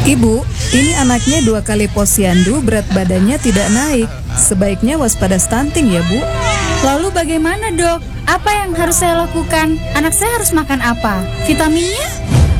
Ibu, ini anaknya 2 kali posyandu, berat badannya tidak naik. Sebaiknya waspada stunting ya, Bu. Lalu bagaimana, Dok? Apa yang harus saya lakukan? Anak saya harus makan apa? Vitaminnya